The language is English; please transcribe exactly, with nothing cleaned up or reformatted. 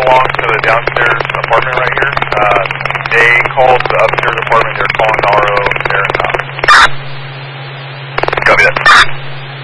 belong to the downstairs apartment right here. Uh, they called the upstairs apartment